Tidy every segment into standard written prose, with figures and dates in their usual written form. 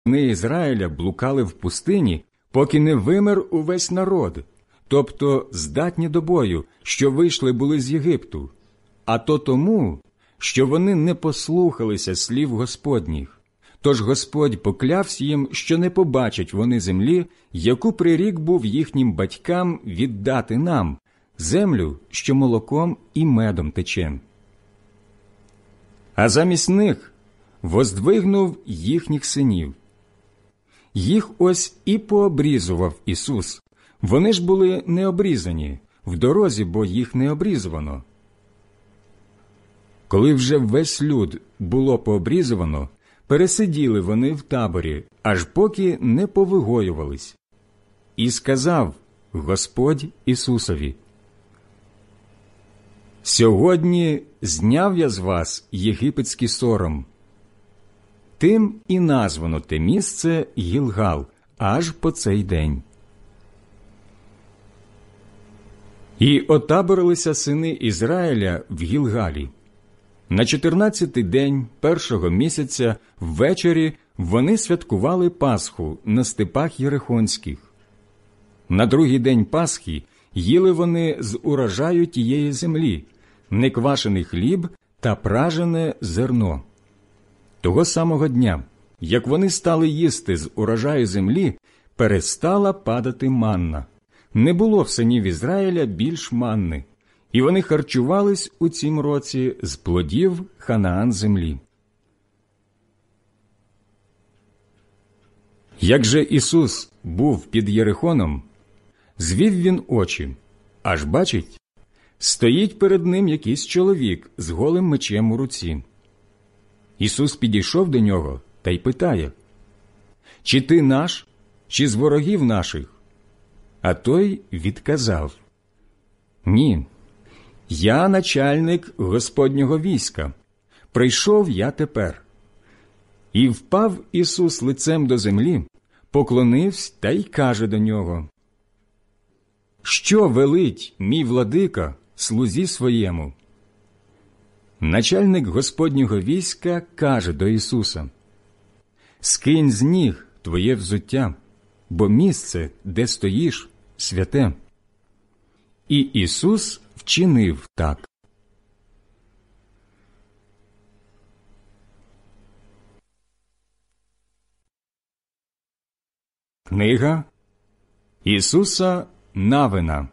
сини Ізраїля блукали в пустині, поки не вимер увесь народ, тобто здатні до бою, що вийшли були з Єгипту, а то тому, що вони не послухалися слів Господніх. Тож Господь поклявся їм, що не побачать вони землі, яку прирік був їхнім батькам віддати нам, землю, що молоком і медом тече. А замість них воздвигнув їхніх синів. Їх ось і пообрізував Ісус. Вони ж були не обрізані, в дорозі, бо їх не обрізувано. Коли вже весь люд було пообрізувано, пересиділи вони в таборі, аж поки не повигоювались. І сказав Господь Ісусові: «Сьогодні зняв я з вас єгипетський сором». Тим і названо те місце Гілгал аж по цей день. І отаборилися сини Ізраїля в Гілгалі. На 14-й день першого місяця ввечері вони святкували Пасху на степах Єрихонських. На другий день Пасхи їли вони з урожаю тієї землі неквашений хліб та пражене зерно. Того самого дня, як вони стали їсти з урожаю землі, перестала падати манна. Не було в синів Ізраїля більш манни, і вони харчувались у цім році з плодів Ханаан землі. Як же Ісус був під Єрихоном, звів він очі, аж бачить, стоїть перед ним якийсь чоловік з голим мечем у руці. Ісус підійшов до нього та й питає: «Чи ти наш, чи з ворогів наших?» А той відказав: «Ні, я начальник Господнього війська. Прийшов я тепер». І впав Ісус лицем до землі, поклонився та й каже до нього: «Що велить мій владика слузі своєму?» Начальник Господнього війська каже до Ісуса: «Скинь з ніг твоє взуття, бо місце, де стоїш, святе». І Ісус вчинив так. Книга Ісуса Навина,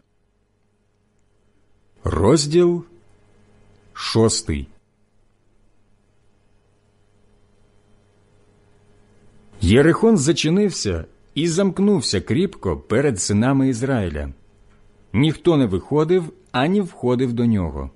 розділ 6. Єрихон зачинився і замкнувся кріпко перед синами Ізраїля. Ніхто не виходив, ані входив до нього.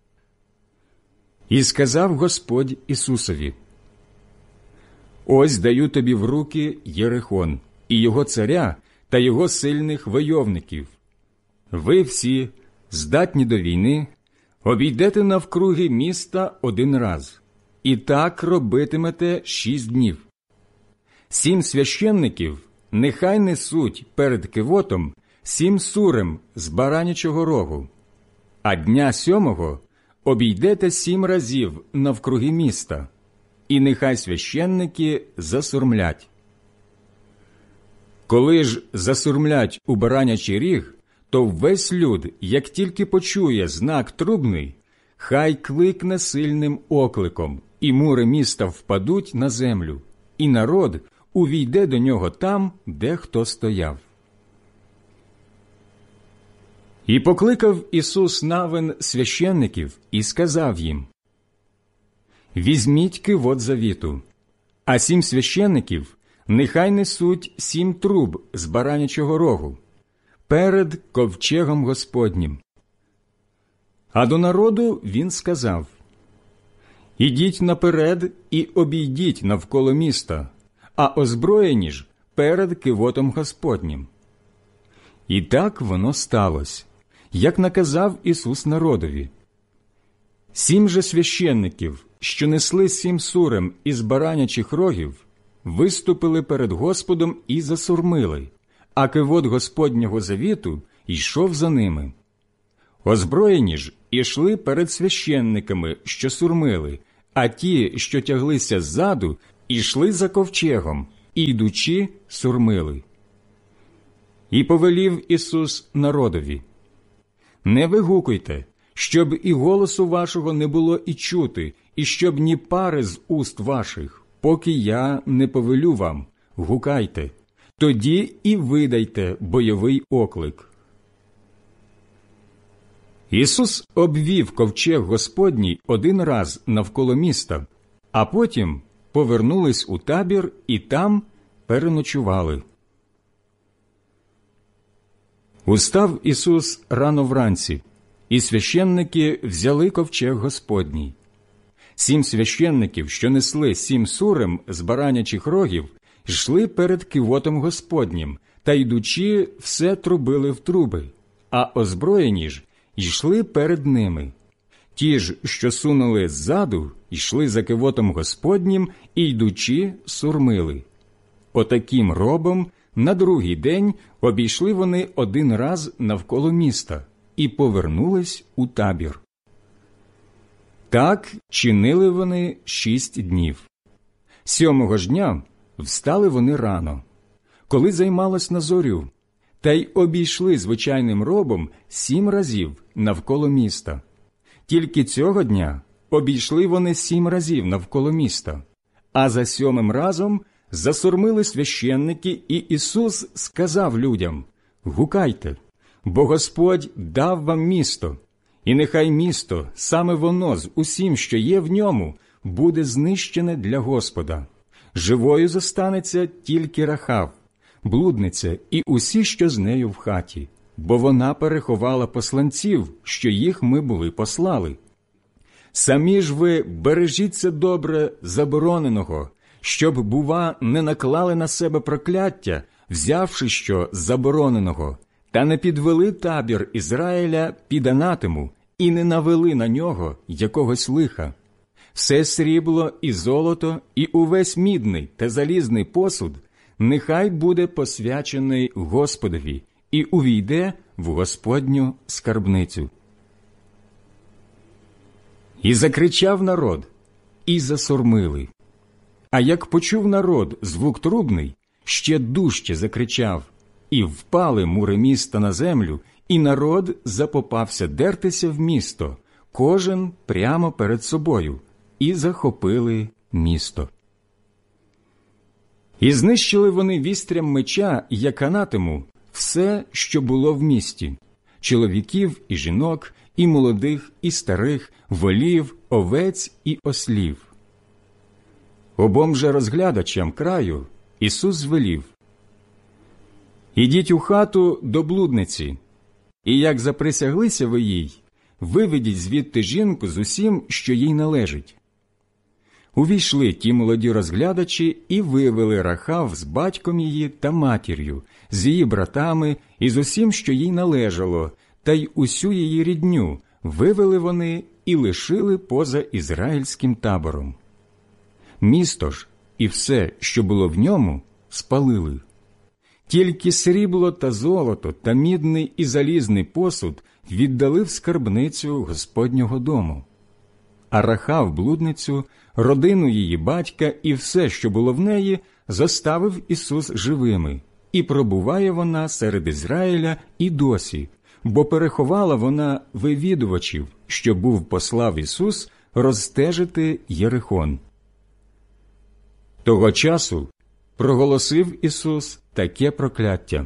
І сказав Господь Ісусові: «Ось даю тобі в руки Єрихон, і його царя та його сильних войовників. Ви всі, здатні до війни, обійдете навкруги міста один раз, і так робитимете 6 днів. 7 священників нехай несуть перед кивотом 7 сурем з баранячого рогу, а дня 7-го обійдете 7 разів навкруги міста, і нехай священники засурмлять. Коли ж засурмлять у баранячий ріг, то весь люд, як тільки почує знак трубний, хай кликне сильним окликом, і мури міста впадуть на землю, і народ увійде до нього там, де хто стояв». І покликав Ісус Навин священників і сказав їм: «Візьміть кивот завіту, а 7 священників нехай несуть 7 труб з баранячого рогу перед ковчегом Господнім». А до народу він сказав: «Ідіть наперед і обійдіть навколо міста, а озброєні ж перед кивотом Господнім». І так воно сталося, як наказав Ісус народові. 7 же священників, що несли 7 сурем із баранячих рогів, виступили перед Господом і засурмили, а кивот Господнього завіту йшов за ними. Озброєні ж ішли перед священниками, що сурмили, а ті, що тяглися ззаду, ішли за ковчегом, і, йдучи, сурмили. І повелів Ісус народові: «Не вигукуйте, щоб і голосу вашого не було і чути, і щоб ні пари з уст ваших, поки я не повелю вам, гукайте, тоді і видайте бойовий оклик». Ісус обвів ковчег Господній один раз навколо міста, а потім повернулись у табір і там переночували. Устав Ісус рано вранці, і священники взяли ковчег Господній. 7 священників, що несли 7 сурем з баранячих рогів, йшли перед кивотом Господнім, та, йдучи, все трубили в труби, а озброєні ж йшли перед ними. Ті ж, що сунули ззаду, йшли за кивотом Господнім і, йдучи, сурмили. Отаким робом на другий день обійшли вони один раз навколо міста і повернулись у табір. Так чинили вони 6 днів. 7-го ж дня встали вони рано, коли займалось на зорю, та й обійшли звичайним робом 7 разів навколо міста. Тільки цього дня обійшли вони 7 разів навколо міста, а за 7-м разом засурмили священники, і Ісус сказав людям: «Гукайте, бо Господь дав вам місто, і нехай місто, саме воно з усім, що є в ньому, буде знищене для Господа. Живою зостанеться тільки Рахав, блудниця і усі, що з нею в хаті, бо вона переховала посланців, що їх ми були послали. Самі ж ви бережіться добре забороненого, щоб, бува, не наклали на себе прокляття, взявши що забороненого, та не підвели табір Ізраїля під анатему і не навели на нього якогось лиха. Все срібло і золото, і увесь мідний та залізний посуд нехай буде посвячений Господові і увійде в Господню скарбницю». І закричав народ, і засурмили. А як почув народ звук трубний, ще дужче закричав, і впали мури міста на землю, і народ запопався дертися в місто, кожен прямо перед собою, і захопили місто. І знищили вони вістрям меча, як анатему, все, що було в місті, чоловіків і жінок, і молодих, і старих, волів, овець і ослів. Обом же розглядачам краю Ісус звелів: «Ідіть у хату до блудниці, і як заприсяглися ви їй, виведіть звідти жінку з усім, що їй належить». Увійшли ті молоді розглядачі і вивели Рахав з батьком її та матір'ю, з її братами і з усім, що їй належало, та й усю її рідню вивели вони і лишили поза ізраїльським табором. Місто ж і все, що було в ньому, спалили. Тільки срібло та золото та мідний і залізний посуд віддали в скарбницю Господнього дому. А Рахав, блудницю, родину її батька і все, що було в неї, зоставив Ісус живими, і пробуває вона серед Ізраїля і досі, бо переховала вона вивідувачів, що був послав Ісус розстежити Єрихон. Того часу проголосив Ісус таке прокляття: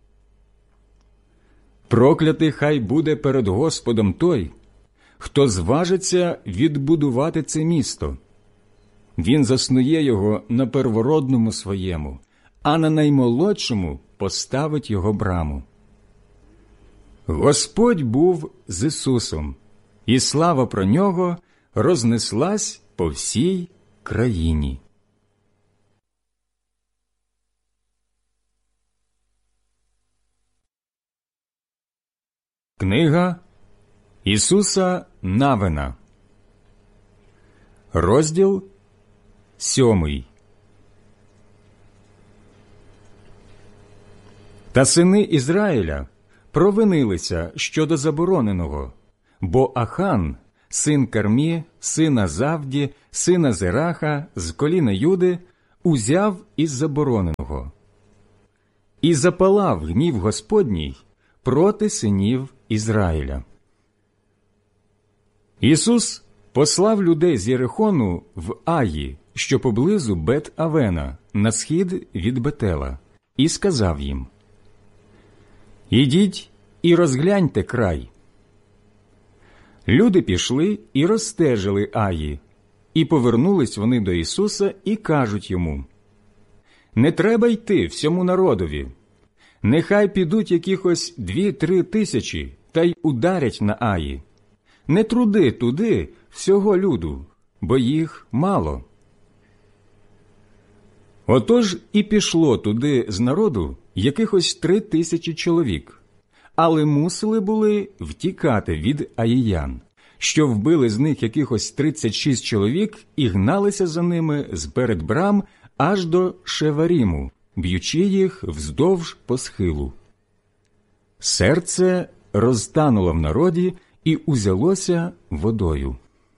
«Проклятий хай буде перед Господом той, хто зважиться відбудувати це місто. Він заснує його на первородному своєму, а на наймолодшому поставить його браму». Господь був з Ісусом, і слава про нього рознеслась по всій країні. Книга Ісуса Навина, розділ 7. Та сини Ізраїля провинилися щодо забороненого, бо Ахан, син Кармі, сина Завді, сина Зераха, з коліна Юди, узяв із забороненого. І запалав гнів Господній проти синів Ізраїля. Ісус послав людей з Єрихону в Аї, що поблизу Бет-Авена, на схід від Бетела, і сказав їм: «Ідіть і розгляньте край». Люди пішли і розстежили Аї, і повернулись вони до Ісуса і кажуть йому: «Не треба йти всьому народові. Нехай підуть якихось 2-3 тисячі та й ударять на Аї. Не труди туди всього люду, бо їх мало». Отож і пішло туди з народу якихось 3 тисячі чоловік, але мусили були втікати від аїян, що вбили з них якихось 36 чоловік і гналися за ними зперед брам аж до Шеваріму, б'ючи їх вздовж по схилу. Серце розтануло в народі і узялося водою.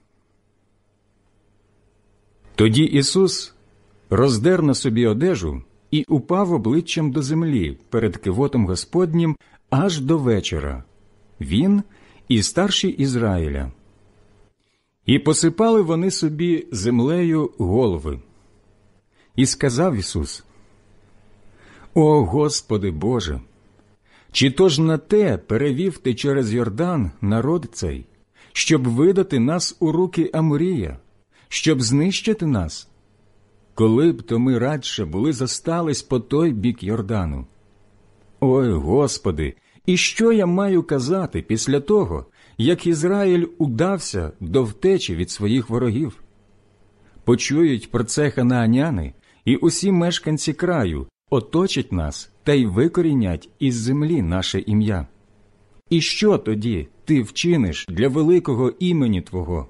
Тоді Ісус роздер на собі одежу і упав обличчям до землі перед кивотом Господнім аж до вечора, він і старші Ізраїля. І посипали вони собі землею голови. І сказав Ісус: «О Господи Боже, чи то ж на те перевів Ти через Йордан народ цей, щоб видати нас у руки Аморія, щоб знищити нас? Коли б то ми радше були зостались по той бік Йордану. Ой, Господи, і що я маю казати після того, як Ізраїль удався до втечі від своїх ворогів? Почують про це ханааняни, і усі мешканці краю оточать нас та й викорінять із землі наше ім'я. І що тоді Ти вчиниш для великого імені Твого?»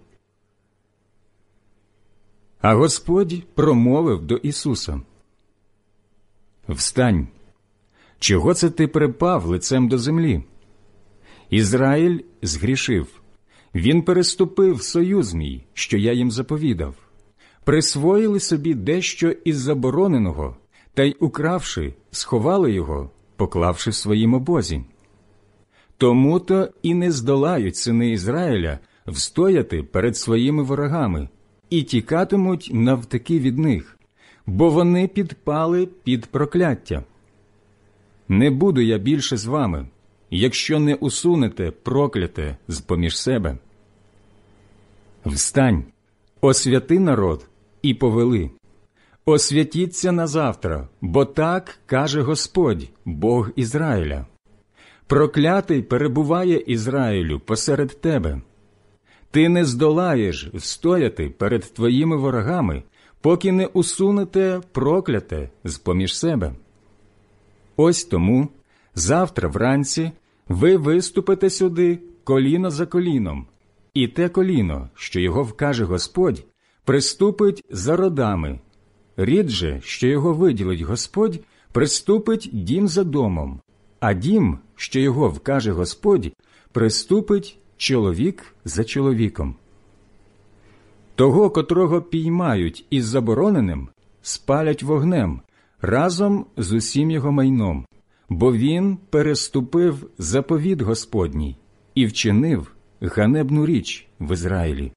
А Господь промовив до Ісуса: «Встань! Чого це ти припав лицем до землі? Ізраїль згрішив. Він переступив союз мій, що я їм заповідав. Присвоїли собі дещо із забороненого, та й, укравши, сховали його, поклавши в своїм обозі. Тому-то і не здолають сини Ізраїля встояти перед своїми ворогами, і тікатимуть навтаки від них, бо вони підпали під прокляття. Не буду я більше з вами, якщо не усунете прокляте з-поміж себе. Встань, освяти народ і повели. Освятіться назавтра, бо так каже Господь, Бог Ізраїля. Проклятий перебуває Ізраїлю посеред тебе. Ти не здолаєш встояти перед твоїми ворогами, поки не усунете прокляте з-поміж себе. Ось тому завтра вранці ви виступите сюди коліно за коліном, і те коліно, що його вкаже Господь, приступить за родами. Рід же, що його виділить Господь, приступить дім за домом, а дім, що його вкаже Господь, приступить чоловік за чоловіком. Того, котрого піймають із забороненим, спалять вогнем, разом з усім його майном, бо він переступив заповіт Господній і вчинив ганебну річ в Ізраїлі».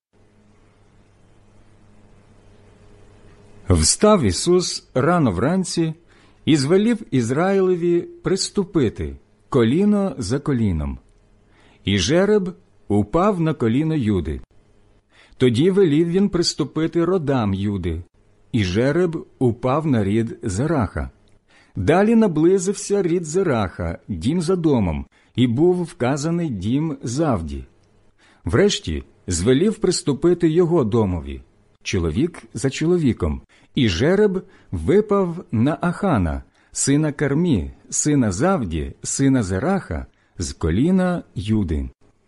Встав Ісус рано вранці і звелів Ізраїлеві приступити коліно за коліном. І жереб упав на коліно Юди. Тоді велів він приступити родам Юди, і жереб упав на рід Зераха. Далі наблизився рід Зераха, дім за домом, і був вказаний дім Завді. Врешті звелів приступити його домові, чоловік за чоловіком, і жереб випав на Ахана, сина Кармі, сина Завді, сина Зераха, з коліна Юди.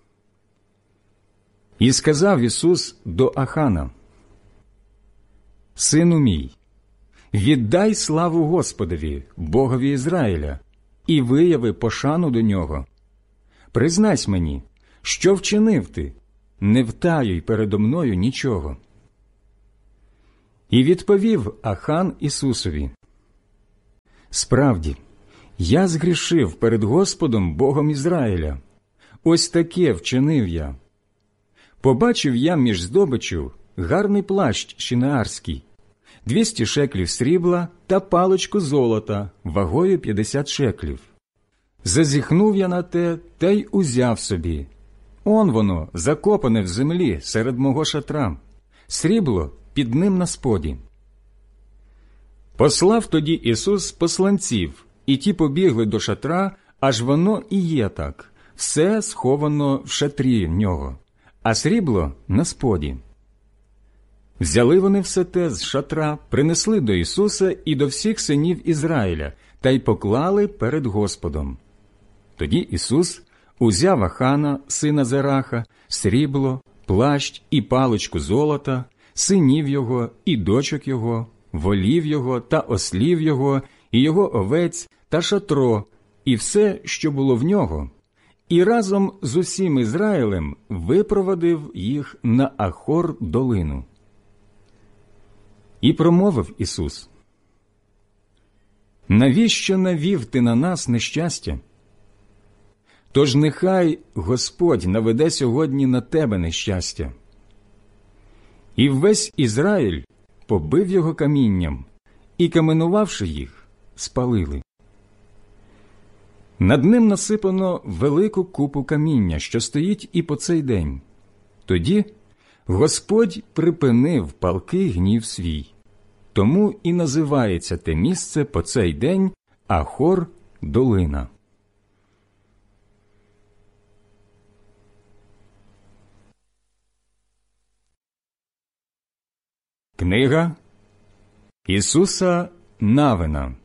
І сказав Ісус до Ахана: «Сину мій, віддай славу Господові, Богові Ізраїля, і вияви пошану до Нього. Признайся мені, що вчинив ти, не втаюй передо мною нічого». І відповів Ахан Ісусові: «Справді, я згрішив перед Господом Богом Ізраїля. Ось таке вчинив я. Побачив я між здобиччю гарний плащ шинеарський, 200 шеклів срібла та паличку золота вагою 50 шеклів. Зазіхнув я на те та й узяв собі. Он воно, закопане в землі серед мого шатра, срібло під ним на споді». Послав тоді Ісус посланців, і ті побігли до шатра, аж воно і є так, все сховано в шатрі в нього, а срібло на споді. Взяли вони все те з шатра, принесли до Ісуса і до всіх синів Ізраїля, та й поклали перед Господом. Тоді Ісус узяв Ахана, сина Зераха, срібло, плащ і паличку золота, синів його і дочок його, волів його та ослів його, і його овець та шатро, і все, що було в нього, і разом з усім Ізраїлем випровадив їх на Ахор долину. І промовив Ісус: «Навіщо навів ти на нас нещастя? Тож нехай Господь наведе сьогодні на тебе нещастя». І весь Ізраїль побив його камінням, і, каменувавши їх, спалили. Над ним насипано велику купу каміння, що стоїть і по цей день. Тоді Господь припинив палкий гнів свій. Тому і називається те місце по цей день Ахор долина. Книга Ісуса Навина,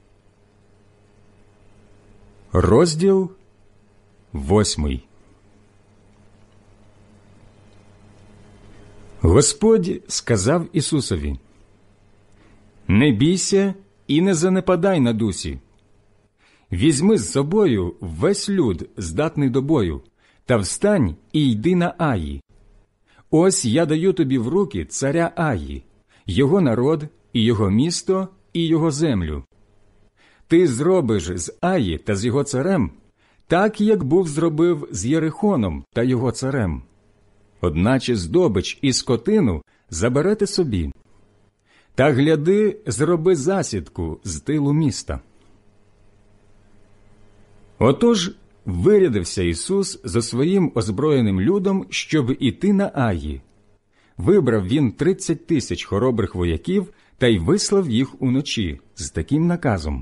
розділ 8. Господь сказав Ісусові: «Не бійся і не занепадай на дусі. Візьми з собою весь люд, здатний до бою, та встань і йди на Аї. Ось я даю тобі в руки царя Аї, його народ, і його місто, і його землю. Ти зробиш з Аї та з його царем так, як був зробив з Єрихоном та його царем. Одначе здобич і скотину заберете собі. Та гляди, зроби засідку з тилу міста». Отож вирядився Ісус за своїм озброєним людом, щоб іти на Аї. Вибрав він 30 000 хоробрих вояків та й вислав їх уночі з таким наказом: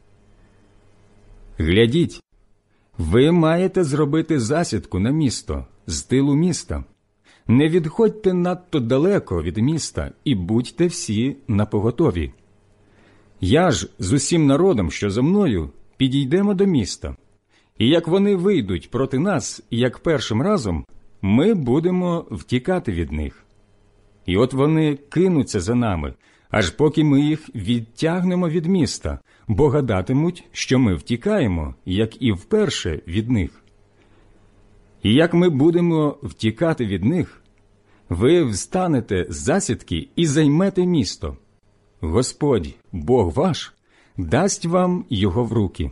«Глядіть, ви маєте зробити засідку на місто з тилу міста. Не відходьте надто далеко від міста і будьте всі напоготові. Я ж з усім народом, що за мною, підійдемо до міста. І як вони вийдуть проти нас, як першим разом, ми будемо втікати від них. І от вони кинуться за нами, аж поки ми їх відтягнемо від міста, бо гадатимуть, що ми втікаємо, як і вперше від них. І як ми будемо втікати від них, ви встанете з засідки і займете місто. Господь, Бог ваш, дасть вам його в руки.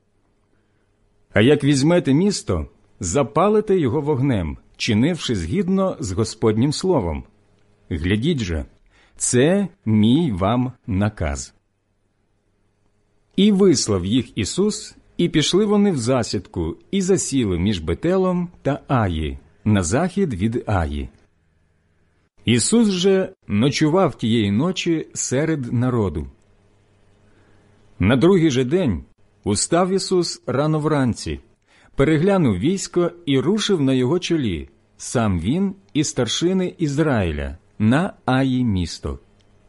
А як візьмете місто, запалите його вогнем, чинивши згідно з Господнім словом. Глядіть же, це мій вам наказ». І вислав їх Ісус, і пішли вони в засідку, і засіли між Бетелом та Аї, на захід від Аї. Ісус же ночував тієї ночі серед народу. На другий же день устав Ісус рано вранці, переглянув військо і рушив на його чолі, сам він і старшини Ізраїля, на Аї місто.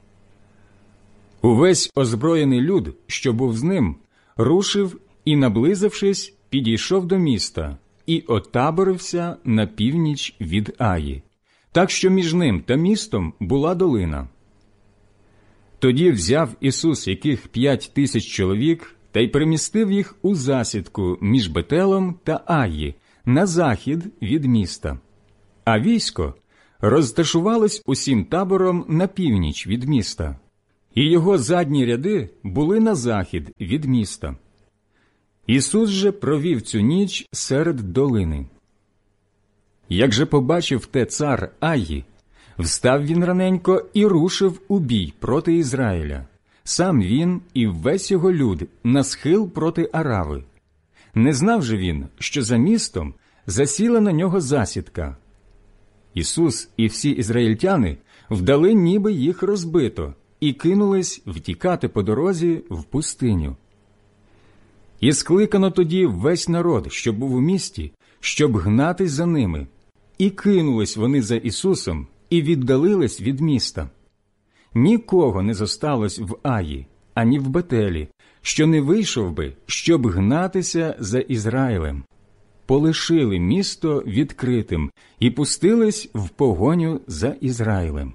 Увесь озброєний люд, що був з ним, рушив і, наблизившись, підійшов до міста і отаборився на північ від Аї, так що між ним та містом була долина. Тоді взяв Ісус яких 5000 чоловік та й примістив їх у засідку між Бетелом та Аї, на захід від міста. А військо розташувались усім табором на північ від міста, і його задні ряди були на захід від міста. Ісус же провів цю ніч серед долини. Як же побачив те цар Аї, встав він раненько і рушив у бій проти Ізраїля, сам він і весь його люд на схил проти Арави. Не знав же він, що за містом засіла на нього засідка. Ісус і всі ізраїльтяни вдали, ніби їх розбито, і кинулись втікати по дорозі в пустиню. І скликано тоді весь народ, що був у місті, щоб гнатись за ними. І кинулись вони за Ісусом, і віддалились від міста. Нікого не зосталось в Аї, ані в Бетелі, що не вийшов би, щоб гнатися за Ізраїлем. Полишили місто відкритим і пустились в погоню за Ізраїлем.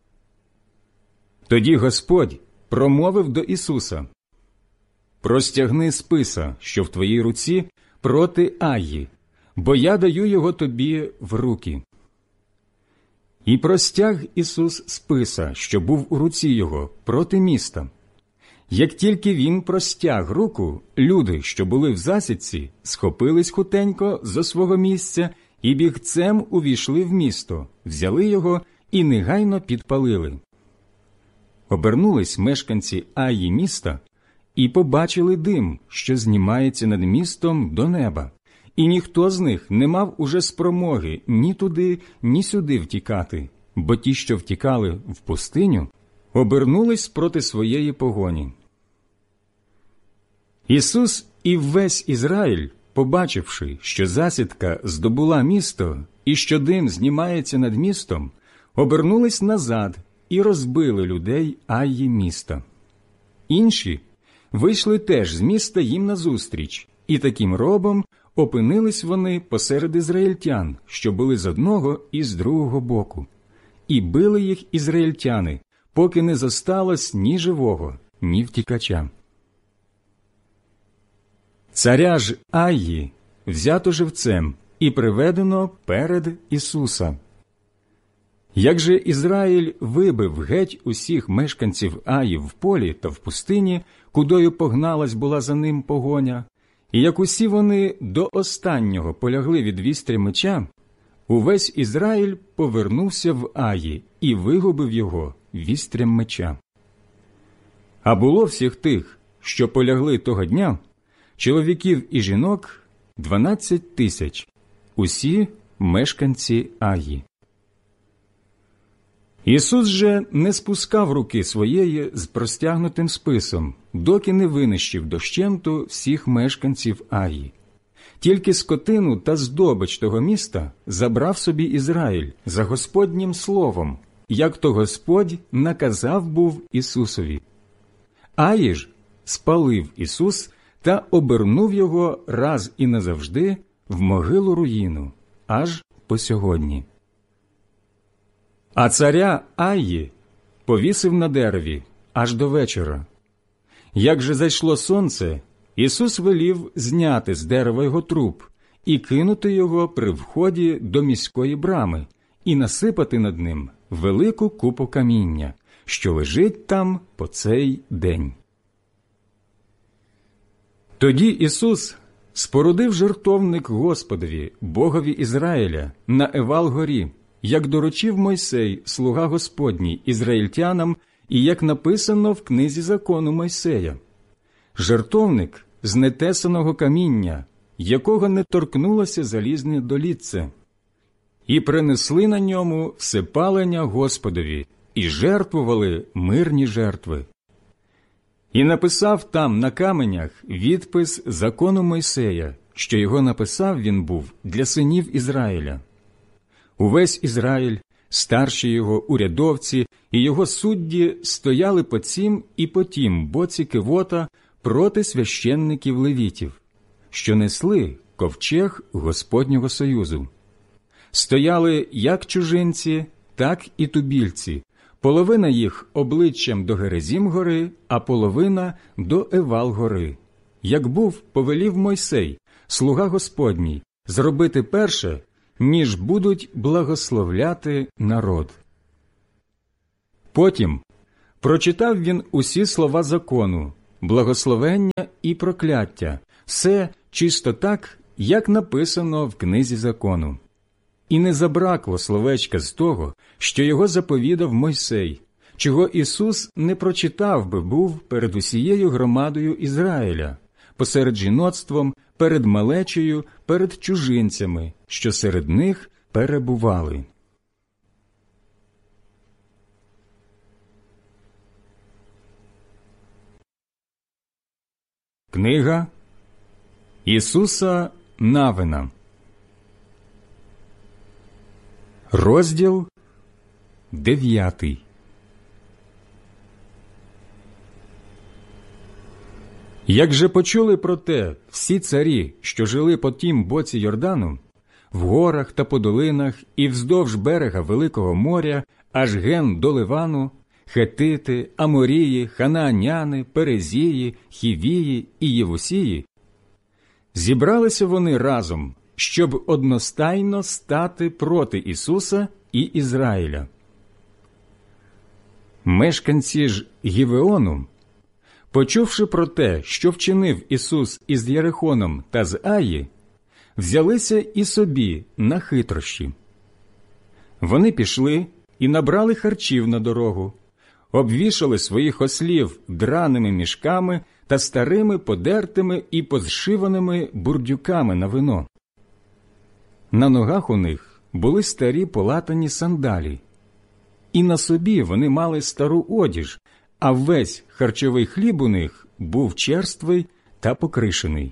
Тоді Господь промовив до Ісуса: «Простягни списа, що в твоїй руці, проти Аї, бо я даю його тобі в руки». І простяг Ісус списа, що був у руці його, проти міста. Як тільки він простяг руку, люди, що були в засідці, схопились хутенько зо свого місця і бігцем увійшли в місто, взяли його і негайно підпалили. Обернулись мешканці Аї міста і побачили дим, що знімається над містом до неба, і ніхто з них не мав уже спромоги ні туди, ні сюди втікати, бо ті, що втікали в пустиню, обернулись проти своєї погоні. Ісус і весь Ізраїль, побачивши, що засідка здобула місто і що дим знімається над містом, обернулись назад і розбили людей Аї міста. Інші вийшли теж з міста їм назустріч, і таким робом опинились вони посеред ізраїльтян, що були з одного і з другого боку. І били їх ізраїльтяни, поки не зосталось ні живого, ні втікача. Царя ж Аї взято живцем і приведено перед Ісуса. Як же Ізраїль вибив геть усіх мешканців Аї в полі та в пустині, кудою погналась була за ним погоня, і як усі вони до останнього полягли від вістря меча, увесь Ізраїль повернувся в Аї і вигубив його вістрям меча. А було всіх тих, що полягли того дня, чоловіків і жінок 12 тисяч, усі мешканці Аї. Ісус же не спускав руки своєї з простягнутим списом, доки не винищив дощенту всіх мешканців Аї. Тільки скотину та здобич того міста забрав собі Ізраїль за Господнім словом, як то Господь наказав був Ісусові. Аї ж спалив Ісус та обернув його раз і назавжди в могилу руїну, аж по сьогодні. А царя Аї повісив на дереві аж до вечора. Як же зайшло сонце, Ісус велів зняти з дерева його труп і кинути його при вході до міської брами і насипати над ним велику купу каміння, що лежить там по цей день. Тоді Ісус спорудив жертовник Господові, Богові Ізраїля, на Евал-горі, як доручив Мойсей, слуга Господній, ізраїльтянам, і як написано в книзі закону Мойсея. Жертовник з нетесаного каміння, якого не торкнулося залізне долітце. І принесли на ньому всепалення Господові, і жертвували мирні жертви. І написав там на каменях відпис закону Мойсея, що його написав він був для синів Ізраїля. Увесь Ізраїль, старші його урядовці і його судді стояли по цім і по тім боці кивота проти священників левітів, що несли ковчег Господнього союзу. Стояли як чужинці, так і тубільці, половина їх обличчям до Герезім-гори, а половина до Евал-гори. Як був, повелів Мойсей, слуга Господній, зробити перше, ніж будуть благословляти народ». Потім прочитав він усі слова закону, благословення і прокляття, все чисто так, як написано в книзі закону. І не забракло словечка з того, що його заповідав Мойсей, чого Ісус не прочитав би був перед усією громадою Ізраїля, посеред жіноцтвом, перед малечею, перед чужинцями, що серед них перебували. Книга Ісуса Навина, розділ 9. Як же почули про те всі царі, що жили по тім боці Йордану, в горах та по долинах і вздовж берега Великого моря, аж ген до Ливану, Хетити, Аморії, Ханааняни, Перезії, Хівії і Євусії, зібралися вони разом, щоб одностайно стати проти Ісуса і Ізраїля. Мешканці ж Гівеону, почувши про те, що вчинив Ісус із Єрихоном та з Аї, взялися і собі на хитрощі. Вони пішли і набрали харчів на дорогу, обвішали своїх ослів драними мішками та старими подертими і позшиваними бурдюками на вино. На ногах у них були старі полатані сандалі, і на собі вони мали стару одіж, а весь харчовий хліб у них був черствий та покришений.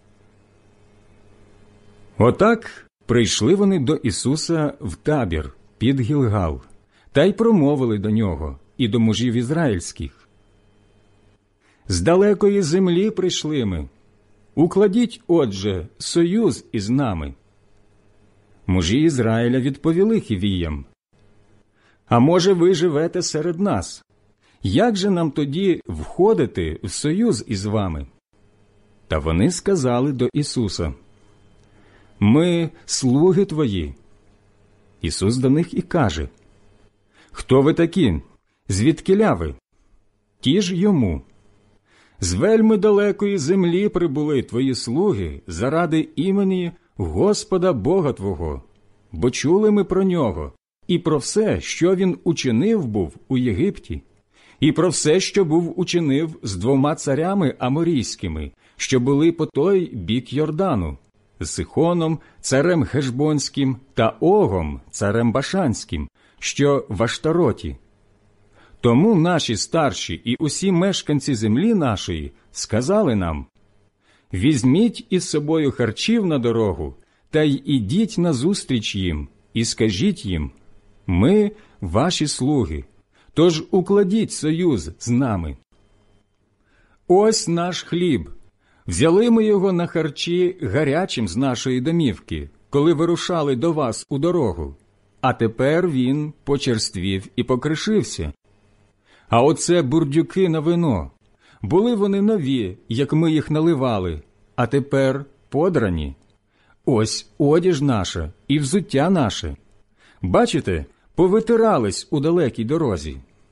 Отак прийшли вони до Ісуса в табір під Гілгал, та й промовили до нього і до мужів ізраїльських: «З далекої землі прийшли ми. Укладіть, отже, союз із нами». Мужі Ізраїля відповіли хівіям: «А може, ви живете серед нас? Як же нам тоді входити в союз із вами?» Та вони сказали до Ісуса: «Ми слуги твої». Ісус до них і каже: «Хто ви такі? Звідкіля ви?» Ті ж йому: «З вельми далекої землі прибули твої слуги заради імені Господа Бога твого, бо чули ми про нього і про все, що він учинив був у Єгипті, і про все, що був учинив з 2 царями аморійськими, що були по той бік Йордану, з Сихоном, царем Хешбонським, та Огом, царем Башанським, що в Аштароті. Тому наші старші і усі мешканці землі нашої сказали нам: візьміть із собою харчів на дорогу, та й ідіть назустріч їм, і скажіть їм: ми ваші слуги, тож укладіть союз з нами. Ось наш хліб. Взяли ми його на харчі гарячим з нашої домівки, коли вирушали до вас у дорогу, а тепер він почерствів і покришився. А оце бурдюки на вино. Були вони нові, як ми їх наливали, а тепер подрані. Ось одіж наша і взуття наше. Бачите, повитирались у далекій дорозі».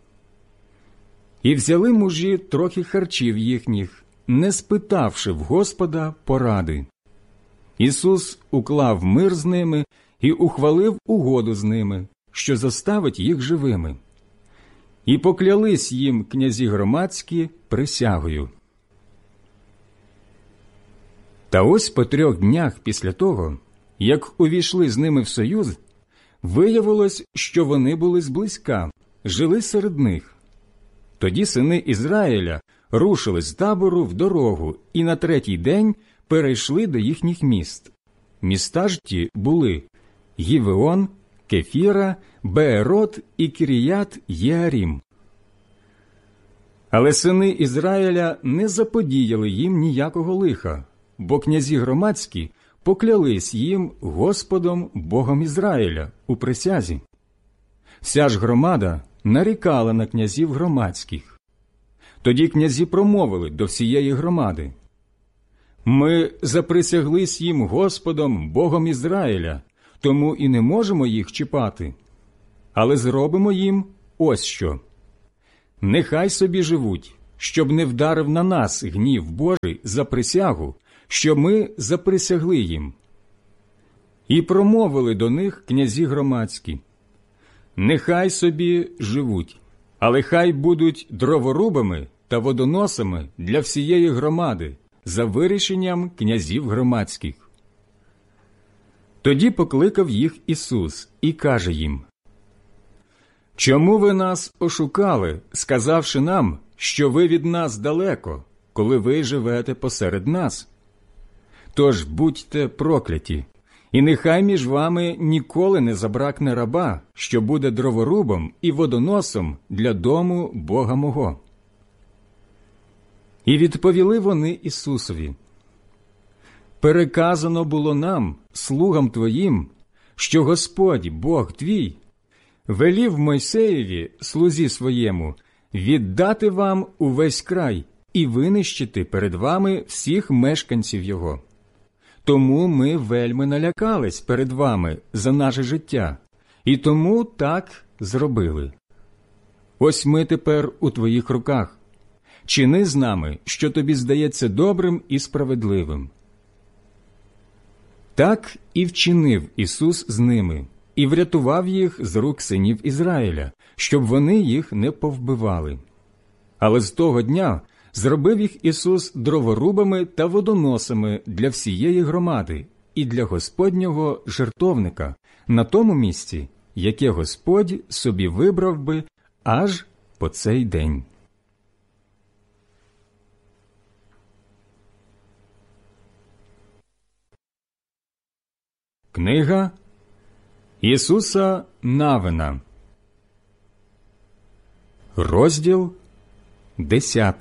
І взяли мужі трохи харчів їхніх, не спитавши в Господа поради. Ісус уклав мир з ними і ухвалив угоду з ними, що заставить їх живими. І поклялись їм князі громадські присягою. Та ось по 3 днях після того, як увійшли з ними в союз, виявилось, що вони були зблизька, жили серед них. Тоді сини Ізраїля рушили з табору в дорогу і на 3-й день перейшли до їхніх міст. Міста ж ті були Гівеон, Кефіра, Беерот і Кіріят Єарім. Але сини Ізраїля не заподіяли їм ніякого лиха, бо князі громадські поклялись їм Господом Богом Ізраїля у присязі. Вся ж громада нарікала на князів громадських. Тоді князі промовили до всієї громади: «Ми заприсяглись їм Господом Богом Ізраїля, тому і не можемо їх чіпати. Але зробимо їм ось що. Нехай собі живуть, щоб не вдарив на нас гнів Божий за присягу, що ми заприсягли їм. І промовили до них князі громадські: нехай собі живуть, але хай будуть дроворубами та водоносами для всієї громади, за вирішенням князів громадських. Тоді покликав їх Ісус і каже їм: чому ви нас ошукали, сказавши нам, що ви від нас далеко, коли ви живете посеред нас? Тож будьте прокляті, і нехай між вами ніколи не забракне раба, що буде дроворубом і водоносом для дому Бога мого. І відповіли вони Ісусові: переказано було нам, слугам твоїм, що Господь, Бог твій, велів Мойсеєві, слузі своєму, віддати вам увесь край і винищити перед вами всіх мешканців його. Тому ми вельми налякались перед вами за наше життя, і тому так зробили. Ось ми тепер у твоїх руках. Чини з нами, що тобі здається добрим і справедливим. Так і вчинив Ісус з ними, і врятував їх з рук синів Ізраїля, щоб вони їх не повбивали. Але з того дня зробив їх Ісус дроворубами та водоносами для всієї громади і для Господнього жертовника на тому місці, яке Господь собі вибрав би аж по цей день. Книга Ісуса Навина, розділ 10.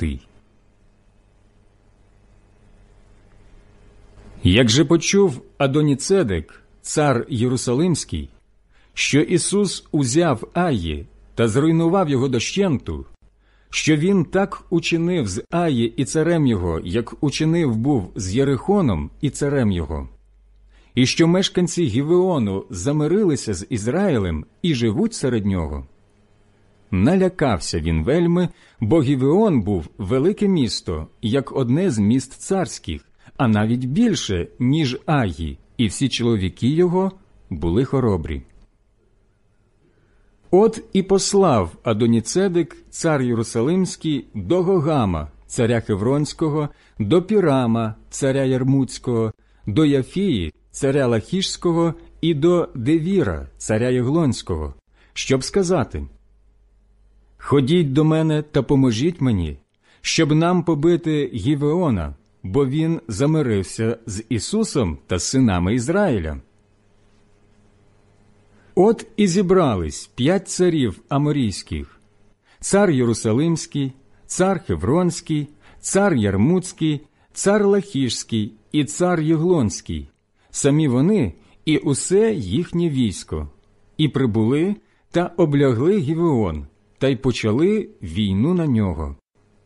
Як же почув Адоніцедек, цар Єрусалимський, що Ісус узяв Аї та зруйнував його дощенту, що він так учинив з Аї і царем його, як учинив був з Єрихоном і царем його, і що мешканці Гівеону замирилися з Ізраїлем і живуть серед нього, налякався він вельми, бо Гівеон був велике місто, як одне з міст царських, а навіть більше, ніж Аї, і всі чоловіки його були хоробрі. От і послав Адоніцедек, цар Єрусалимський, до Гогама, царя Хевронського, до Пірама, царя Ярмуцького, до Яфії, царя Лахішського, і до Девіра, царя Єглонського, щоб сказати: «Ходіть до мене та поможіть мені, щоб нам побити Гівеона, бо він замирився з Ісусом та синами Ізраїля». От і зібрались 5 царів аморійських: цар Єрусалимський, цар Хевронський, цар Ярмуцький, цар Лахішський і цар Єглонський, самі вони і усе їхнє військо, і прибули та облягли Гівеон, та й почали війну на нього.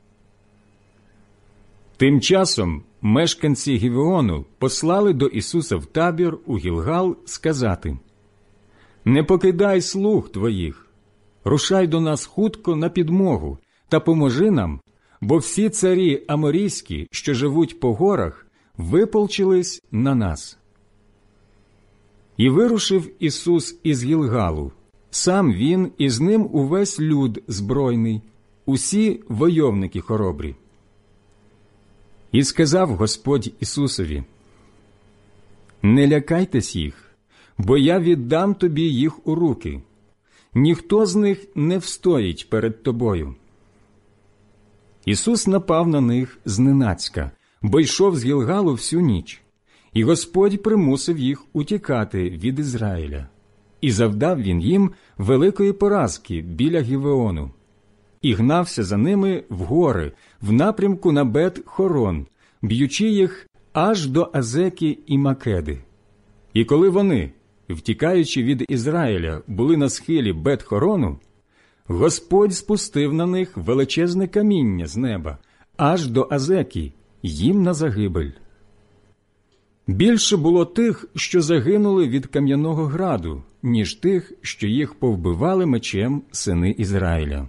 Тим часом мешканці Гівеону послали до Ісуса в табір у Гілгал сказати: «Не покидай слуг твоїх, рушай до нас хутко на підмогу та поможи нам, бо всі царі аморійські, що живуть по горах, виполчились на нас». І вирушив Ісус із Гілгалу, сам він і з ним увесь люд збройний, усі войовники хоробрі. І сказав Господь Ісусові: «Не лякайтесь їх, бо я віддам тобі їх у руки. Ніхто з них не встоїть перед тобою». Ісус напав на них зненацька, бо йшов з Гілгалу всю ніч, і Господь примусив їх утікати від Ізраїля. І завдав він їм великої поразки біля Гівеону. І гнався за ними в гори, в напрямку на Бет-Хорон, б'ючи їх аж до Азеки і Македи. І коли вони, втікаючи від Ізраїля, були на схилі Бет-Хорону, Господь спустив на них величезне каміння з неба, аж до Азеки, їм на загибель. Більше було тих, що загинули від кам'яного граду, ніж тих, що їх повбивали мечем сини Ізраїля.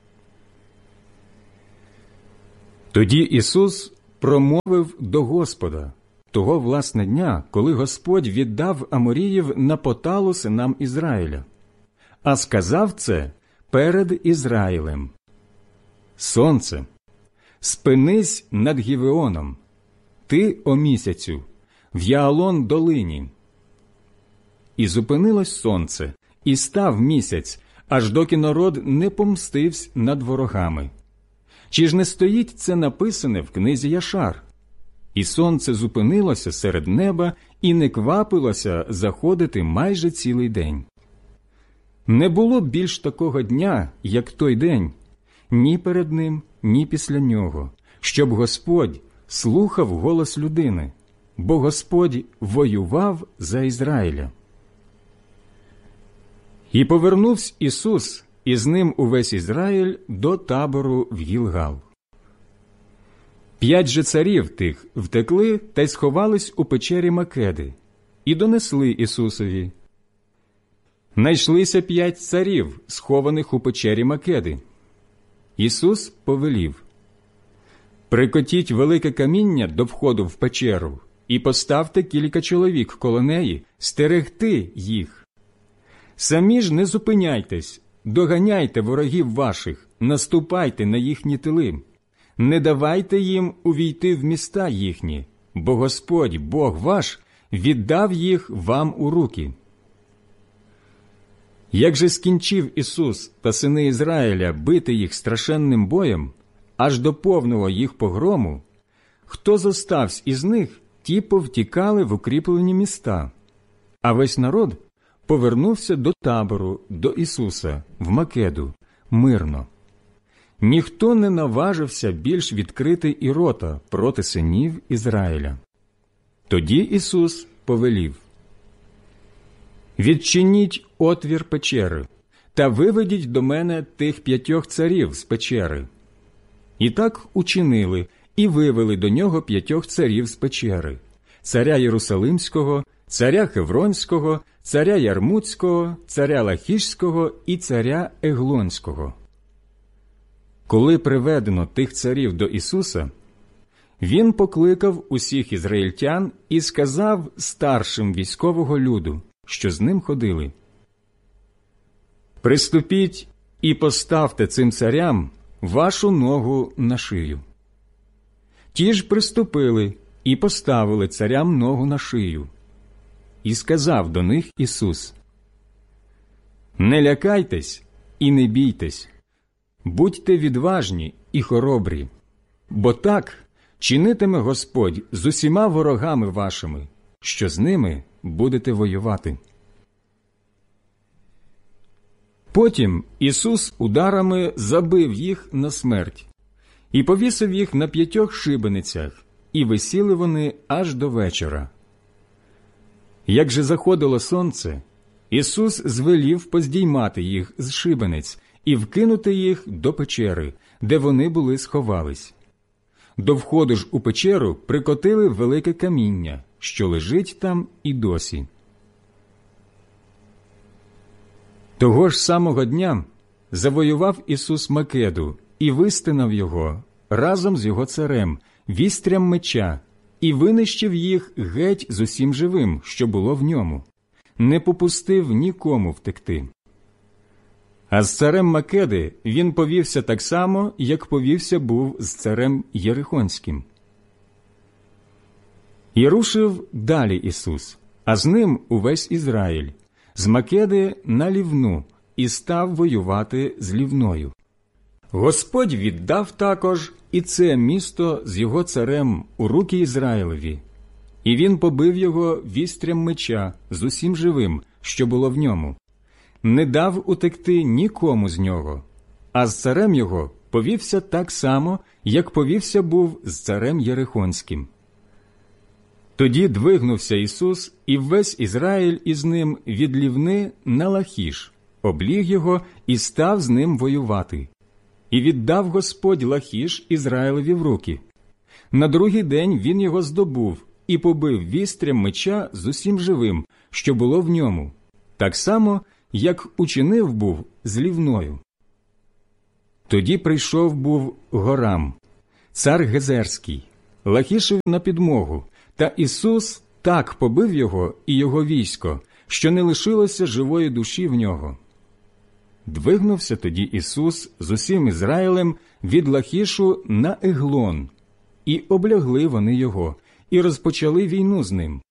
Тоді Ісус промовив до Господа, того власне дня, коли Господь віддав Аморіїв на поталу синам Ізраїля, а сказав це перед Ізраїлем: «Сонце, спинись над Гівеоном, ти, о місяцю, в Яалон долині». І зупинилось сонце, і став місяць, аж доки народ не помстився над ворогами. Чи ж не стоїть це написане в книзі Яшар? І сонце зупинилося серед неба і не квапилося заходити майже цілий день. Не було більш такого дня, як той день, ні перед ним, ні після нього, щоб Господь слухав голос людини, бо Господь воював за Ізраїля. І повернувся Ісус, і з ним увесь Ізраїль до табору в Гілгал. 5 же царів тих втекли та й сховались у печері Македи, і донесли Ісусові. Найшлися 5 царів, схованих у печері Македи. Ісус повелів: «Прикотіть велике каміння до входу в печеру і поставте кілька чоловік коло неї стерегти їх. Самі ж не зупиняйтесь, доганяйте ворогів ваших, наступайте на їхні тили. Не давайте їм увійти в міста їхні, бо Господь, Бог ваш, віддав їх вам у руки». Як же скінчив Ісус та сини Ізраїля бити їх страшенним боєм, аж до повного їх погрому, хто зостався із них, ті повтікали в укріплені міста, а весь народ повернувся до табору, до Ісуса, в Македу, мирно. Ніхто не наважився більш відкрити і рота проти синів Ізраїля. Тоді Ісус повелів: «Відчиніть отвір печери та виведіть до мене тих 5 царів з печери». І так учинили, і вивели до нього 5 царів з печери: царя Єрусалимського, царя Хевронського, царя Ярмутського, царя Лахішського і царя Еглонського. Коли приведено тих царів до Ісуса, Він покликав усіх ізраїльтян і сказав старшим військового люду, що з ним ходили: «Приступіть і поставте цим царям вашу ногу на шию». Ті ж приступили і поставили царям ногу на шию. І сказав до них Ісус: «Не лякайтесь і не бійтесь, будьте відважні і хоробрі, бо так чинитиме Господь з усіма ворогами вашими, що з ними будете воювати». Потім Ісус ударами забив їх на смерть і повісив їх на 5 шибеницях, і висіли вони аж до вечора. Як же заходило сонце, Ісус звелів поздіймати їх з шибениць і вкинути їх до печери, де вони були сховались. До входу ж у печеру прикотили велике каміння, що лежить там і досі. Того ж самого дня завоював Ісус Македу і вистинав його разом з його царем, вістрям меча, і винищив їх геть з усім живим, що було в ньому, не попустив нікому втекти. А з царем Македи він повівся так само, як повівся був з царем Єрихонським. І рушив далі Ісус, а з ним увесь Ізраїль, з Македи на Лівну, і став воювати з Лівною. Господь віддав також і це місто з його царем у руки Ізраїлеві, і він побив його вістрям меча з усім живим, що було в ньому, не дав утекти нікому з нього, а з царем його повівся так само, як повівся був з царем Єрихонським. Тоді двигнувся Ісус і весь Ізраїль із ним від Лівни на Лахіш, обліг його і став з ним воювати. І віддав Господь Лахіш Ізраїлеві в руки. На другий день він його здобув і побив вістрям меча з усім живим, що було в ньому, так само, як учинив був з лівною. Тоді прийшов був Горам, цар Гезерський, Лахішев на підмогу, та Ісус так побив його і його військо, що не лишилося живої душі в нього. Двигнувся тоді Ісус з усім Ізраїлем від Лахішу на Еглон, і облягли вони його, і розпочали війну з ним.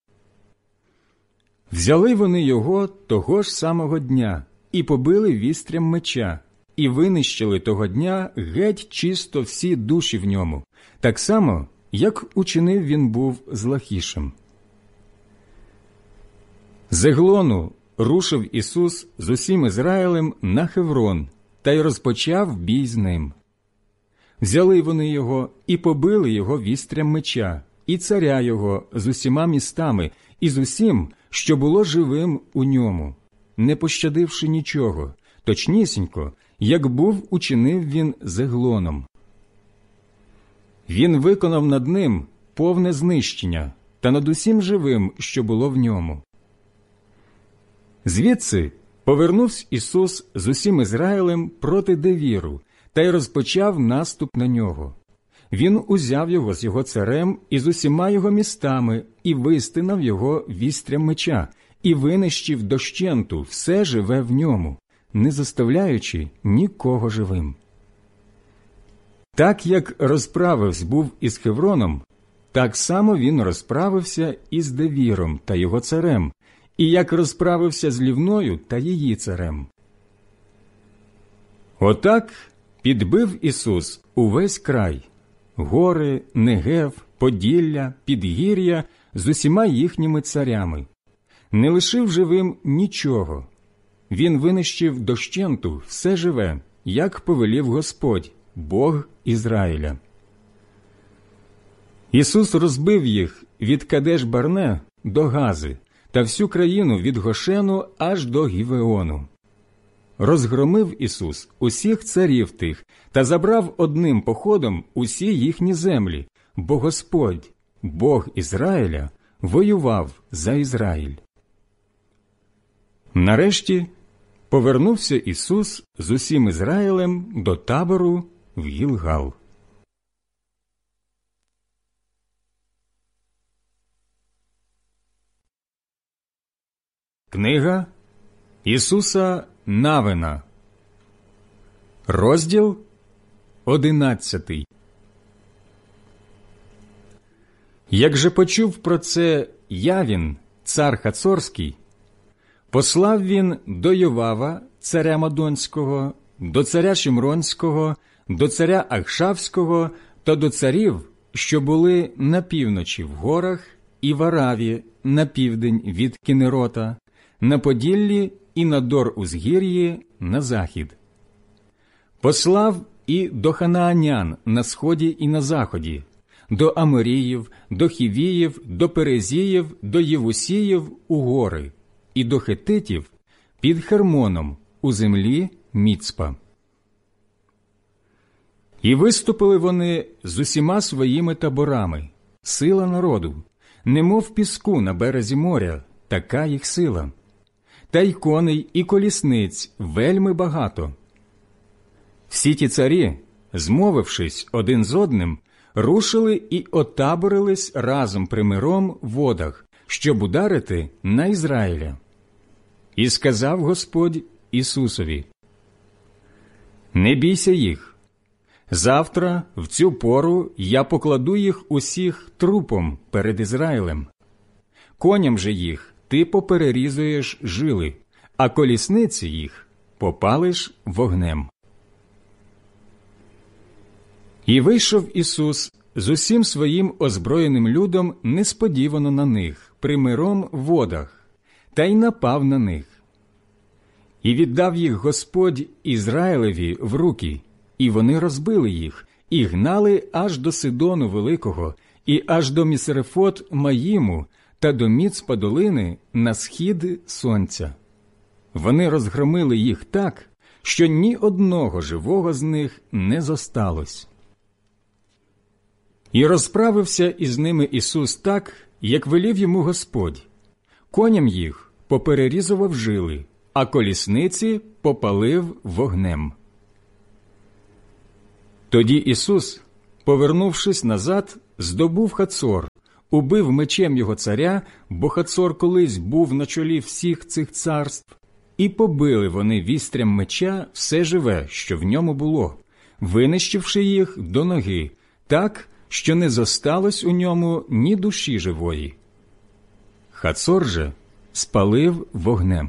Взяли вони його того ж самого дня, і побили вістрям меча, і винищили того дня геть чисто всі душі в ньому, так само, як учинив він був з Лахішем. З Еглону рушив Ісус з усім Ізраїлем на Хеврон, та й розпочав бій з ним. Взяли вони його і побили його вістрям меча, і царя його з усіма містами, і з усім, що було живим у ньому, не пощадивши нічого, точнісінько, як був учинив він з Еглоном. Він виконав над ним повне знищення та над усім живим, що було в ньому. Звідси повернувся Ісус з усім Ізраїлем проти Девіру, та й розпочав наступ на нього. Він узяв його з його царем і з усіма його містами, і вистинав його вістрям меча, і винищив дощенту все живе в ньому, не заставляючи нікого живим. Так як розправився був із Хевроном, так само він розправився із Девіром та його царем, і як розправився з Лівною та її царем. Отак підбив Ісус увесь край – гори, Негев, Поділля, Підгір'я з усіма їхніми царями. Не лишив живим нічого. Він винищив дощенту все живе, як повелів Господь, Бог Ізраїля. Ісус розбив їх від Кадеш-Барне до Гази та всю країну від Гошену аж до Гівеону. Розгромив Ісус усіх царів тих та забрав одним походом усі їхні землі, бо Господь, Бог Ізраїля, воював за Ізраїль. Нарешті повернувся Ісус з усім Ізраїлем до табору в Гілгал. Книга Ісуса Навина, розділ 11. Як же почув про це Явін, цар Хацорський, послав він до Йовава, царя Мадонського, до царя Шимронського, до царя Ахшавського та до царів, що були на півночі в горах і в Араві на південь від Кінерота, на Поділлі і на Дор-Узгір'ї на захід. Послав і до ханаанян на сході і на заході, до Аморіїв, до Хівіїв, до Перезіїв, до Євусіїв у гори, і до хетитів під Хермоном у землі Міцпа. І виступили вони з усіма своїми таборами, сила народу, немов піску на березі моря, така їх сила. Та й коней, і колісниць вельми багато. Всі ті царі, змовившись один з одним, рушили і отаборились разом примиром в водах, щоб ударити на Ізраїля. І сказав Господь Ісусові: «Не бійся їх. Завтра, в цю пору, я покладу їх усіх трупом перед Ізраїлем. Коням же їх ти поперерізуєш жили, а колісниці їх попалиш вогнем». І вийшов Ісус з усім своїм озброєним людом несподівано на них, примиром в водах, та й напав на них. І віддав їх Господь Ізраїлеві в руки, і вони розбили їх, і гнали аж до Сидону Великого, і аж до Місерефот-Маїму, та до Міцпа долини на схід сонця. Вони розгромили їх так, що ні одного живого з них не зосталось. І розправився із ними Ісус так, як велів йому Господь. Коням їх поперерізував жили, а колісниці попалив вогнем. Тоді Ісус, повернувшись назад, здобув Хацор, убив мечем його царя, бо Хацор колись був на чолі всіх цих царств, і побили вони вістрям меча все живе, що в ньому було, винищивши їх до ноги, так, що не зосталось у ньому ні душі живої. Хацор же спалив вогнем.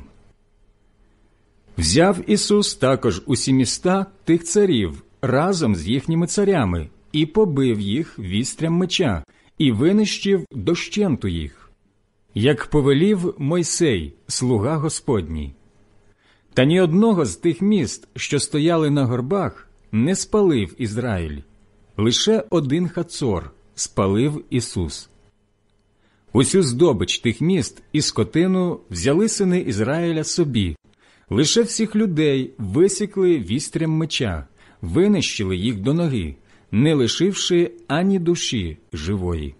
Взяв Ісус також усі міста тих царів разом з їхніми царями і побив їх вістрям меча, і винищив дощенту їх, як повелів Мойсей, слуга Господній. Та ні одного з тих міст, що стояли на горбах, не спалив Ізраїль. Лише один Хацор спалив Ісус. Усю здобич тих міст і скотину взяли сини Ізраїля собі. Лише всіх людей висікли вістрям меча, винищили їх до ноги, не лишивши ані душі живої.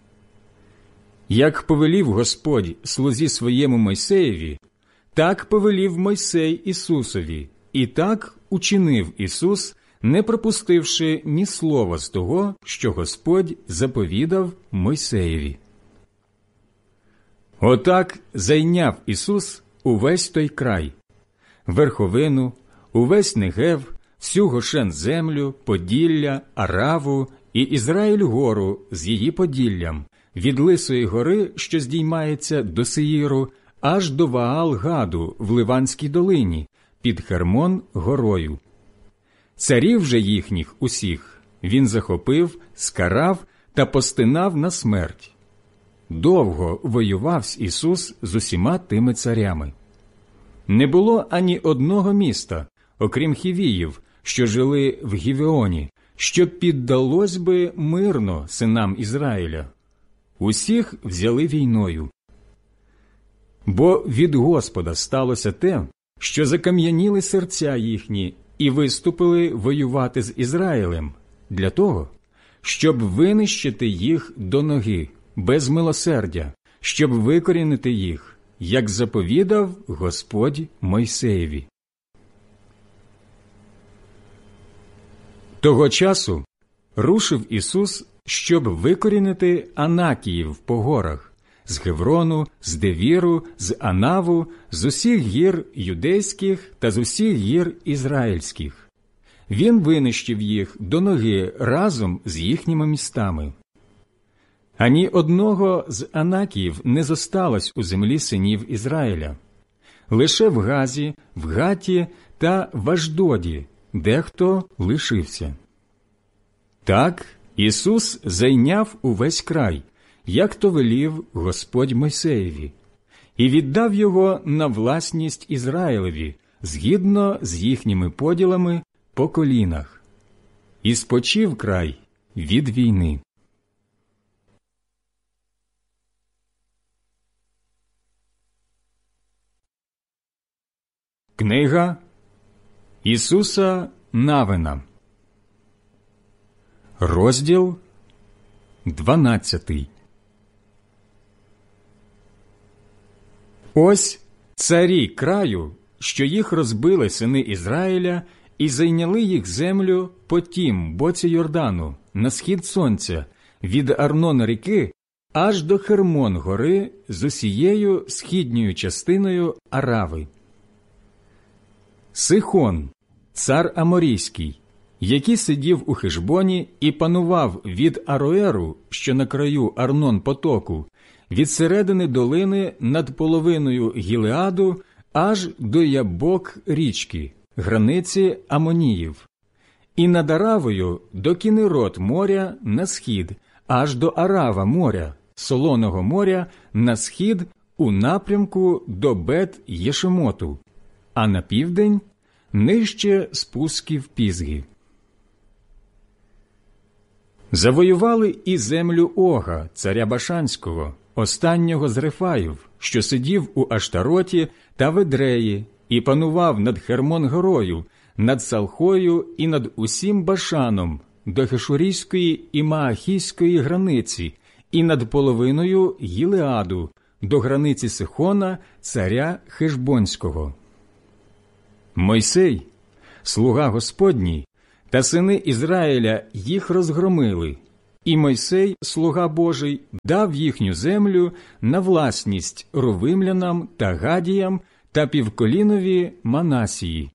Як повелів Господь слузі своєму Мойсеєві, так повелів Мойсей Ісусові, і так учинив Ісус, не пропустивши ні слова з того, що Господь заповідав Мойсеєві. Отак зайняв Ісус увесь той край, верховину, увесь Негев, всю Гошен-землю, Поділля, Араву і Ізраїль-гору з її поділлям, від Лисої гори, що здіймається до Сеїру, аж до Ваал-Гаду в Ливанській долині, під Хермон-горою. Царів же їхніх усіх він захопив, скарав та постинав на смерть. Довго воював Ісус з усіма тими царями. Не було ані одного міста, окрім хівіїв, що жили в Гівеоні, що піддалось би мирно синам Ізраїля. Усіх взяли війною. Бо від Господа сталося те, що закам'яніли серця їхні і виступили воювати з Ізраїлем, для того, щоб винищити їх до ноги, без милосердя, щоб викорінити їх, як заповідав Господь Мойсеєві. Того часу рушив Ісус, щоб викорінити Анакіїв по горах, з Геврону, з Девіру, з Анаву, з усіх гір юдейських та з усіх гір ізраїльських. Він винищив їх до ноги разом з їхніми містами. Ані одного з Анакіїв не зосталось у землі синів Ізраїля. Лише в Газі, в Гаті та в Аждоді дехто лишився. Так Ісус зайняв увесь край, як то велів Господь Мойсеєві, і віддав його на власність Ізраїлеві, згідно з їхніми поділами по колінах. І спочив край від війни. Книга Ісуса Навина, розділ 12. Ось царі краю, що їх розбили сини Ізраїля, і зайняли їх землю по тім боці Йордану, на схід сонця, від Арнона ріки аж до Хермон гори з усією східньою частиною Арави. Сихон, цар Аморійський, який сидів у Хешбоні і панував від Ароеру, що на краю Арнон-потоку, від середини долини над половиною Гілеаду аж до Ябок річки, границі Амоніїв, і над Аравою до Кінерот моря на схід, аж до Арава моря, Солоного моря на схід у напрямку до Бет-Єшемоту, а на південь – нижче спусків Пізги. Завоювали і землю Ога, царя Башанського, останнього з Рефаїв, що сидів у Аштароті та в Едреї, і панував над Хермон-горою, над Салхою і над усім Башаном, до Хешурійської і Маахійської границі, і над половиною Гілеаду, до границі Сихона, царя Хешбонського. Мойсей, слуга Господній, та сини Ізраїля їх розгромили, і Мойсей, слуга Божий, дав їхню землю на власність рувимлянам та гадіям та півколінові Манасії.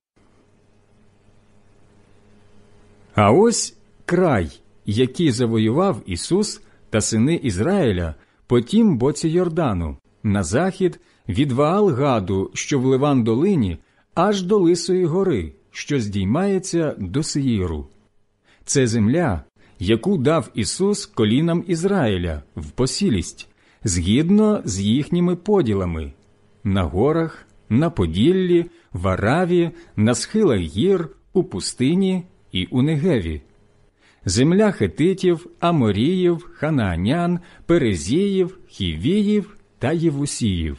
А ось край, який завоював Ісус та сини Ізраїля по тім боці Йордану, на захід від Ваал-Гаду, що в Ливан-долині, аж до Лисої гори, що здіймається до Сеїру. Це земля, яку дав Ісус колінам Ізраїля в посілість, згідно з їхніми поділами – на горах, на Поділлі, в Араві, на схилах гір, у пустині і у Негеві. Земля хетитів, аморіїв, ханаанян, перезіїв, хівіїв та євусіїв.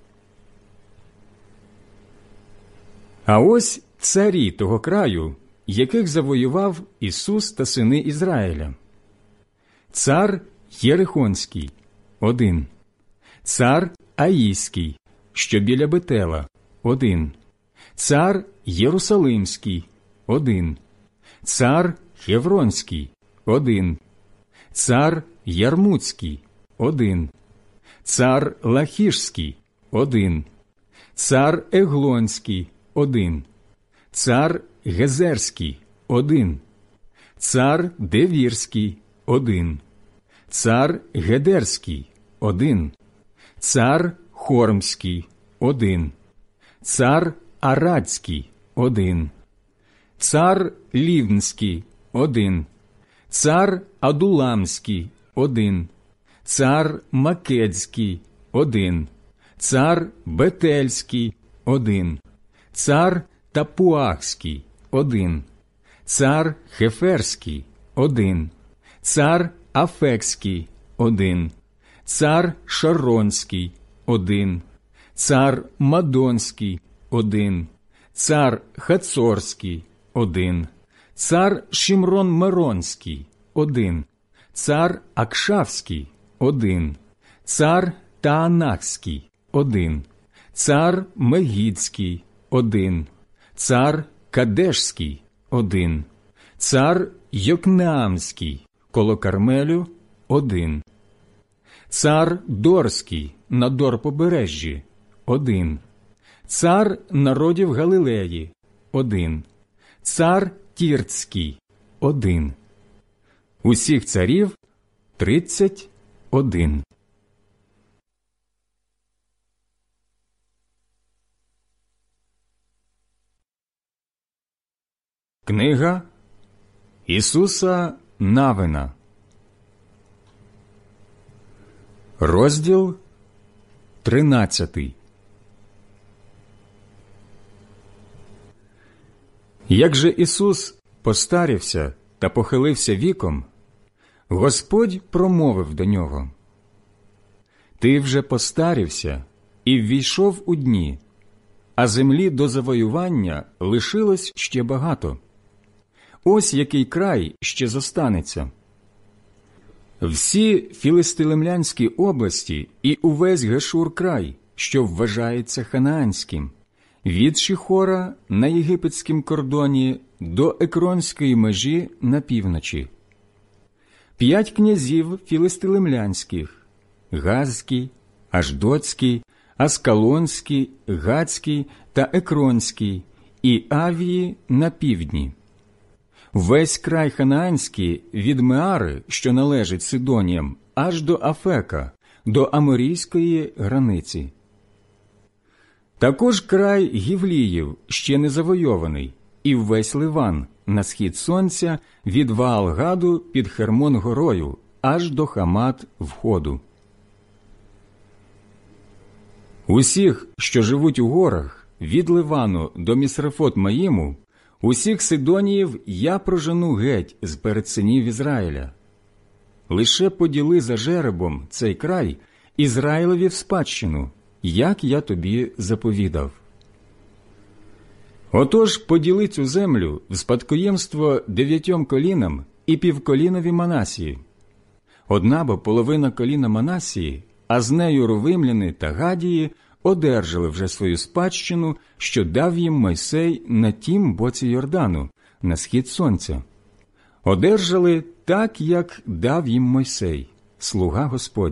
А ось царі того краю, яких завоював Ісус та сини Ізраїля. Цар Єрихонський – 1. Цар Аїський, що біля Бетела – 1. Цар Єрусалимський – 1. Цар Хевронський – 1. Цар Ярмуцький – 1. Цар Лахішський – 1. Цар Еглонський – 1. Цар Гезерський – 1. Цар Девірський – 1. Цар Гедерський – 1. Цар Хормський – 1. Цар Арадський – 1. Цар Лівнський – 1. Цар Адуламський – 1. Цар Македський – 1. Цар Бетельський – 1. Цар Тапуахський – 1. Цар Хеферський – 1. Цар Афекський – 1. Цар Шаронський – 1. Цар Мадонський – 1. Цар Хацорський – 1. Цар Шимрон-Меронський – 1. Цар Акшавський – 1. Цар Таанахський – 1. Цар Мегідський – 1. Цар Кадешський – 1. Цар Йокнеамський коло Кармелю – 1. Цар Дорський на Дорпобережжі – 1. Цар народів Галилеї – 1. Цар Тірцький – 1. Усіх царів – 31. Книга Ісуса Навина. Розділ 13. Як же Ісус постарівся та похилився віком, Господь промовив до нього: «Ти вже постарівся і ввійшов у дні, а землі до завоювання лишилось ще багато. Ось який край ще зостанеться. Всі філистилемлянські області і увесь Гешур край, що вважається ханаанським, від Шихора на єгипетськім кордоні до Екронської межі на півночі. 5 князів філистилемлянських – Газський, Аждотський, Аскалонський, Гацький та Екронський, і Авії на півдні. Весь край ханаанський від Меари, що належить Сидоніям, аж до Афека, до Аморійської границі. Також край Гівліїв ще не завойований, і весь Ливан на схід сонця від Ваал-Гаду під Хермон-горою, аж до Хамат-входу. Усіх, що живуть у горах, від Ливану до Місрефот-Маїму, усіх Сидоніїв я прожену геть з перед синів Ізраїля. Лише поділи за жеребом цей край Ізраїлеві в спадщину, як я тобі заповідав. Отож поділи цю землю в спадкоємство 9 колінам і півколінові Манасії. Одна бо половина коліна Манасії, а з нею рувимляни та гадії, одержали вже свою спадщину, що дав їм Мойсей на тім боці Йордану, на схід сонця. Одержали так, як дав їм Мойсей, слуга Господній.